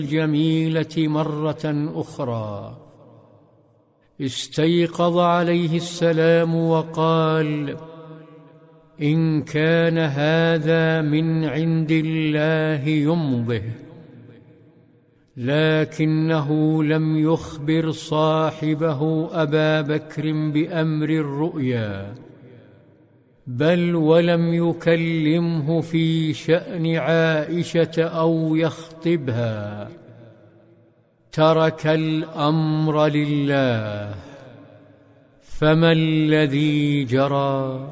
الجميلة مرة أخرى. استيقظ عليه السلام وقال: إن كان هذا من عند الله يمضه. لكنه لم يخبر صاحبه أبا بكر بأمر الرؤيا، بل ولم يكلمه في شأن عائشة أو يخطبها. ترك الأمر لله. فما الذي جرى؟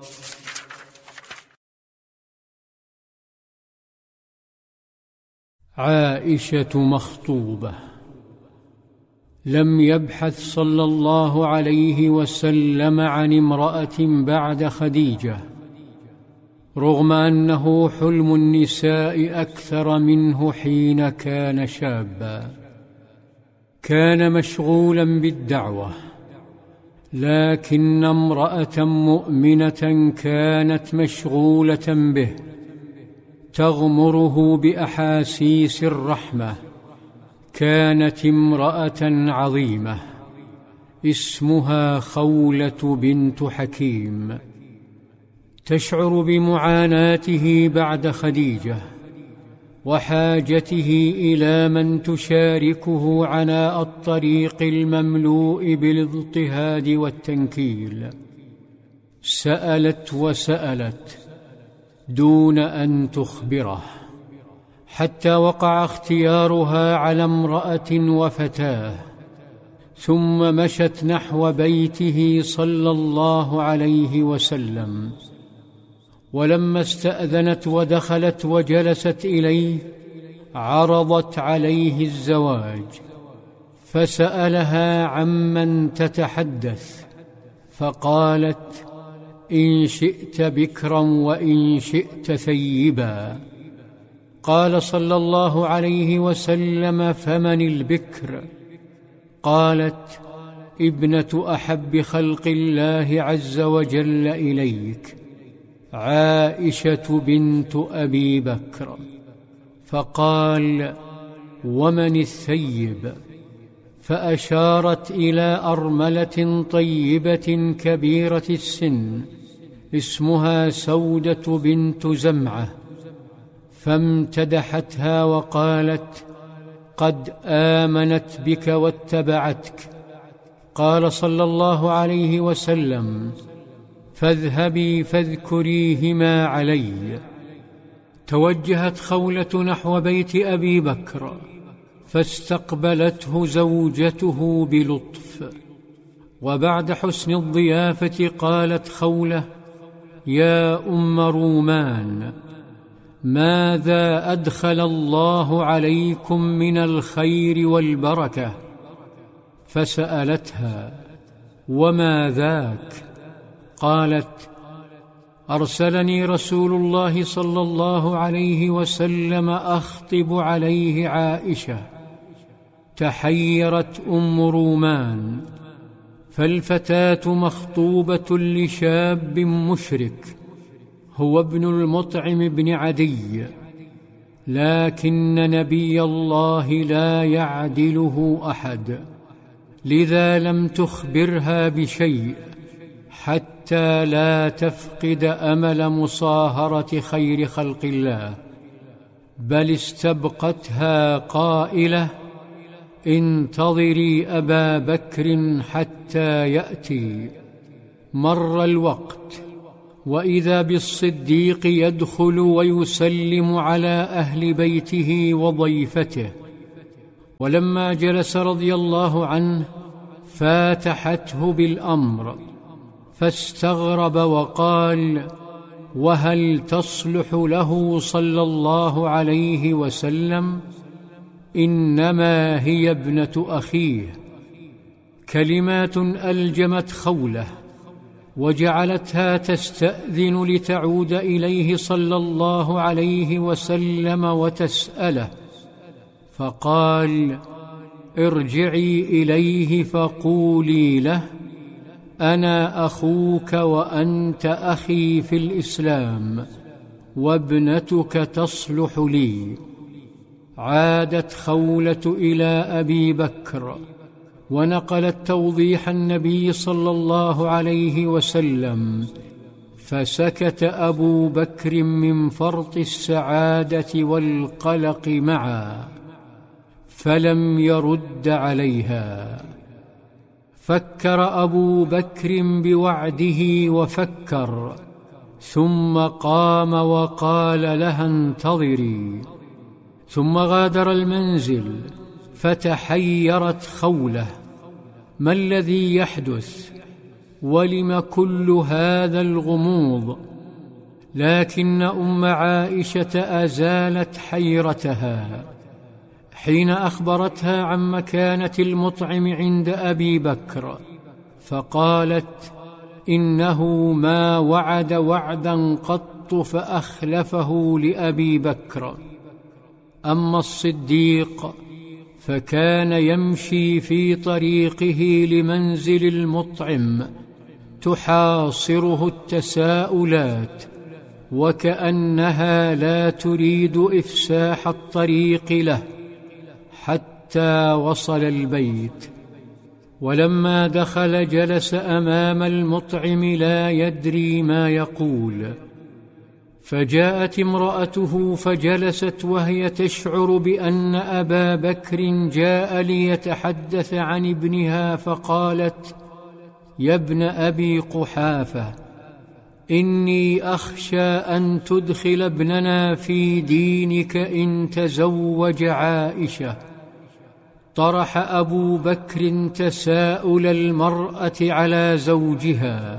عائشة مخطوبة. لم يبحث صلى الله عليه وسلم عن امرأة بعد خديجة، رغم أنه حلم النساء أكثر منه حين كان شابا. كان مشغولا بالدعوة، لكن امرأة مؤمنة كانت مشغولة به، تغمره بأحاسيس الرحمة. كانت امرأة عظيمة اسمها خولة بنت حكيم، تشعر بمعاناته بعد خديجة وحاجته إلى من تشاركه عناء الطريق المملوء بالاضطهاد والتنكيل. سألت وسألت دون أن تخبره، حتى وقع اختيارها على امرأة وفتاة، ثم مشت نحو بيته صلى الله عليه وسلم. ولما استأذنت ودخلت وجلست إليه، عرضت عليه الزواج، فسألها عمن تتحدث، فقالت: إن شئت بكرا وإن شئت ثيبا. قال صلى الله عليه وسلم: فمن البكر؟ قالت: ابنة أحب خلق الله عز وجل إليك، عائشة بنت أبي بكر. فقال: ومن الثيب؟ فأشارت إلى أرملة طيبة كبيرة السن اسمها سودة بنت زمعة، فامتدحتها وقالت: قد آمنت بك واتبعتك. قال صلى الله عليه وسلم: فاذهبي فاذكريهما علي. توجهت خولة نحو بيت أبي بكر، فاستقبلته زوجته بلطف، وبعد حسن الضيافة قالت خولة: يا أم رومان، ماذا أدخل الله عليكم من الخير والبركة؟ فسألتها: وما ذاك؟ قالت: أرسلني رسول الله صلى الله عليه وسلم أخطب عليه عائشة. تحيرت أم رومان، فالفتاة مخطوبة لشاب مشرك هو ابن المطعم بن عدي، لكن نبي الله لا يعدله أحد، لذا لم تخبرها بشيء حتى لا تفقد أمل مصاهرة خير خلق الله، بل استبقتها قائلة: انتظري أبا بكر حتى يأتي. مر الوقت، وإذا بالصديق يدخل ويسلم على أهل بيته وضيفته، ولما جلس رضي الله عنه فاتحته بالأمر، فاستغرب وقال: وهل تصلح له صلى الله عليه وسلم؟ إنما هي ابنة أخيه. كلمات ألجمت خولة وجعلتها تستأذن لتعود إليه صلى الله عليه وسلم وتسأله، فقال: ارجعي إليه فقولي له: أنا أخوك وأنت أخي في الإسلام، وابنتك تصلح لي. عادت خولة إلى أبي بكر ونقلت توضيح النبي صلى الله عليه وسلم، فسكت أبو بكر من فرط السعادة والقلق معا، فلم يرد عليها. فكر أبو بكر بوعده وفكر، ثم قام وقال لها: انتظري. ثم غادر المنزل، فتحيرت خولة: ما الذي يحدث؟ ولم كل هذا الغموض؟ لكن أم عائشة أزالت حيرتها حين أخبرتها عن مكانة المطعم عند أبي بكر، فقالت: إنه ما وعد وعدا قط فأخلفه لأبي بكر. أما الصديق فكان يمشي في طريقه لمنزل المطعم تحاصره التساؤلات، وكأنها لا تريد إفساح الطريق له، حتى وصل البيت. ولما دخل جلس أمام المطعم لا يدري ما يقول، فجاءت امرأته فجلست وهي تشعر بأن أبا بكر جاء ليتحدث عن ابنها، فقالت: يا ابن أبي قحافة، إني أخشى أن تدخل ابننا في دينك إن تزوج عائشة. طرح أبو بكر تساؤل المرأة على زوجها،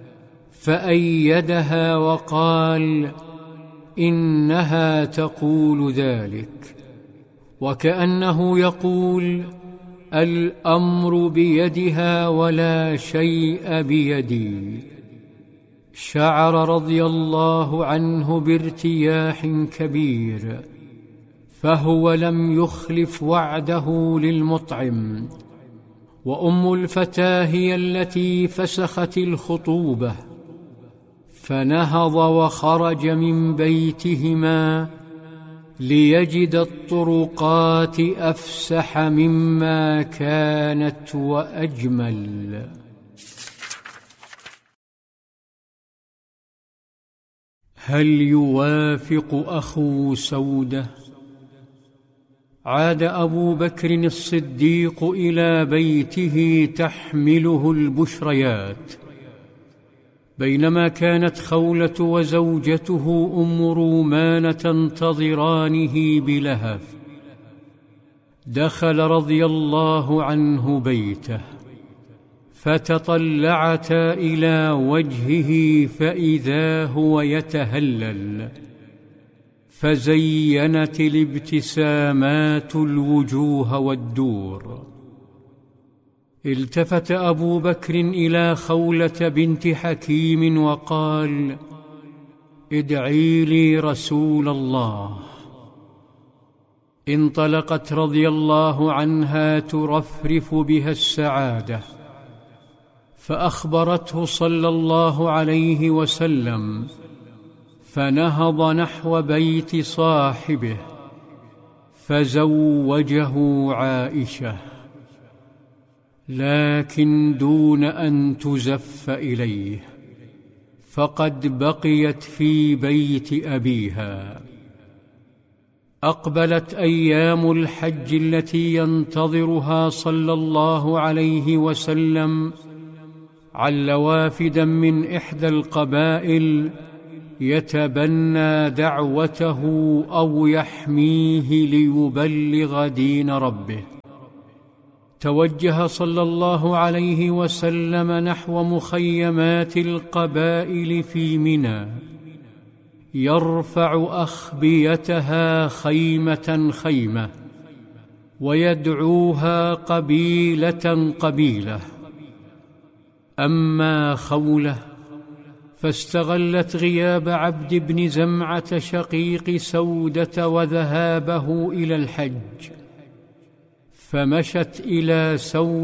فأيدها وقال: إنها تقول ذلك، وكأنه يقول: الأمر بيدها ولا شيء بيدي. شعر رضي الله عنه بارتياح كبير، فهو لم يخلف وعده للمطعم، وأم الفتاة هي التي فسخت الخطوبة. فنهض وخرج من بيتهما ليجد الطرقات أفسح مما كانت وأجمل. هل يوافق أخو سودة؟ عاد أبو بكر الصديق إلى بيته تحمله البشريات، بينما كانت خولة وزوجته أم رومان تنتظرانه بلهف. دخل رضي الله عنه بيته، فتطلعتا إلى وجهه فإذا هو يتهلل، فزينت الابتسامات الوجوه والدور. التفت أبو بكر إلى خولة بنت حكيم وقال: ادعي لي رسول الله. انطلقت رضي الله عنها ترفرف بها السعادة، فأخبرته صلى الله عليه وسلم، فنهض نحو بيت صاحبه فزوجه عائشة، لكن دون أن تزف إليه، فقد بقيت في بيت أبيها. أقبلت أيام الحج التي ينتظرها صلى الله عليه وسلم عل وافدا من إحدى القبائل يتبنى دعوته أو يحميه ليبلغ دين ربه. توجه صلى الله عليه وسلم نحو مخيمات القبائل في منى، يرفع أخبيتها خيمة خيمة، ويدعوها قبيلة قبيلة. أما خولة فاستغلت غياب عبد بن زمعة شقيق سودة وذهابه إلى الحج، فمشت إلى سودة